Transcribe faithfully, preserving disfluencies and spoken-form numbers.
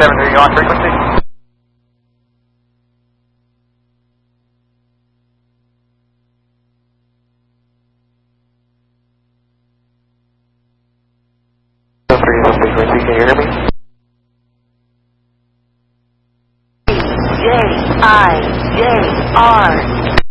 seven, are you on frequency? three on frequency, can you hear me? J I J R